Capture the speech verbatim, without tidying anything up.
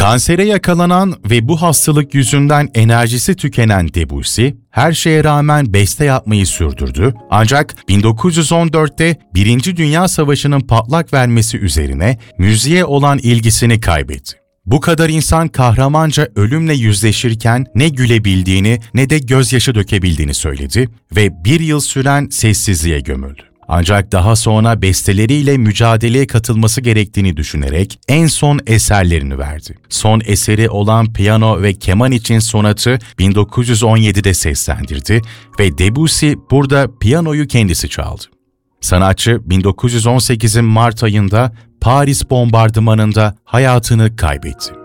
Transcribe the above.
Kansere yakalanan ve bu hastalık yüzünden enerjisi tükenen Debussy, her şeye rağmen beste yapmayı sürdürdü. Ancak bin dokuz yüz on dörtte Birinci Dünya Savaşı'nın patlak vermesi üzerine müziğe olan ilgisini kaybetti. Bu kadar insan kahramanca ölümle yüzleşirken ne gülebildiğini ne de gözyaşı dökebildiğini söyledi ve bir yıl süren sessizliğe gömüldü. Ancak daha sonra besteleriyle mücadeleye katılması gerektiğini düşünerek en son eserlerini verdi. Son eseri olan piyano ve keman için sonatı bin dokuz yüz on yedide seslendirdi ve Debussy burada piyanoyu kendisi çaldı. Sanatçı bin dokuz yüz on sekizin Mart ayında Paris bombardımanında hayatını kaybetti.